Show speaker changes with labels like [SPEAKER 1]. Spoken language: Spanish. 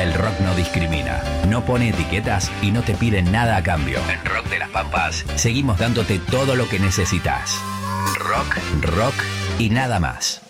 [SPEAKER 1] El rock no discrimina, no pone etiquetas y no te pide nada a cambio. En Rock de las Pampas seguimos dándote todo lo que necesitas. Rock, rock y nada más.